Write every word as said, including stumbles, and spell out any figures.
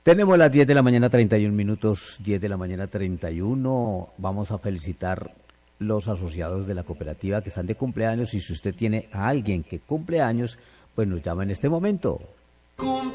Tenemos las diez de la mañana, treinta y un minutos, diez de la mañana, treinta y uno. Vamos a felicitar los asociados de la cooperativa que están de cumpleaños, y si usted tiene a alguien que cumple años, pues nos llama en este momento.